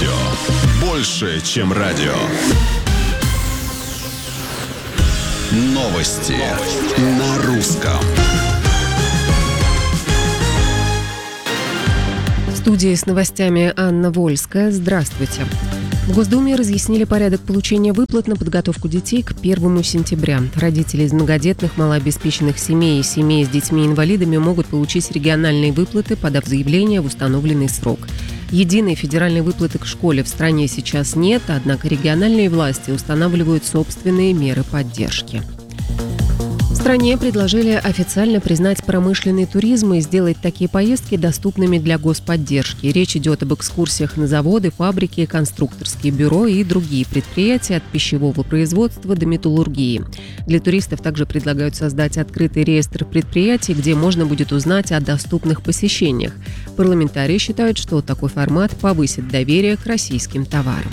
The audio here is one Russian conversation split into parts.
Радио. Больше, чем радио. Новости на русском. В студии с новостями Анна Вольская. Здравствуйте. В Госдуме разъяснили порядок получения выплат на подготовку детей к 1 сентября. Родители из многодетных, малообеспеченных семей и семей с детьми-инвалидами могут получить региональные выплаты, подав заявление в установленный срок. Единой федеральной выплаты к школе в стране сейчас нет, однако региональные власти устанавливают собственные меры поддержки. В стране предложили официально признать промышленный туризм и сделать такие поездки доступными для господдержки. Речь идет об экскурсиях на заводы, фабрики, конструкторские бюро и другие предприятия от пищевого производства до металлургии. Для туристов также предлагают создать открытый реестр предприятий, где можно будет узнать о доступных посещениях. Парламентарии считают, что такой формат повысит доверие к российским товарам.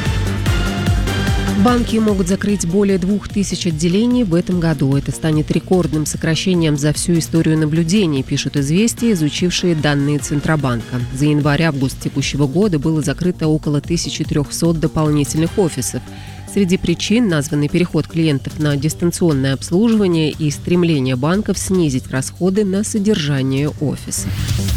Банки могут закрыть более 2000 отделений в этом году. Это станет рекордным сокращением за всю историю наблюдений, пишут «Известия», изучившие данные Центробанка. За январь-август текущего года было закрыто около 1300 дополнительных офисов. Среди причин названы переход клиентов на дистанционное обслуживание и стремление банков снизить расходы на содержание офиса.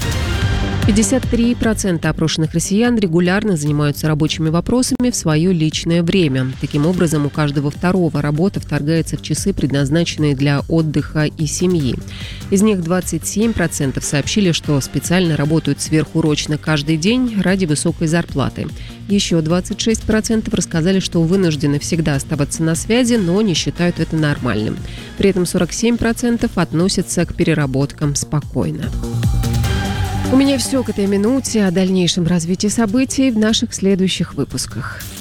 53% опрошенных россиян регулярно занимаются рабочими вопросами в свое личное время. Таким образом, у каждого второго работа вторгается в часы, предназначенные для отдыха и семьи. Из них 27% сообщили, что специально работают сверхурочно каждый день ради высокой зарплаты. Еще 26% рассказали, что вынуждены всегда оставаться на связи, но не считают это нормальным. При этом 47% относятся к переработкам спокойно. У меня все к этой минуте. О дальнейшем развитии событий в наших следующих выпусках.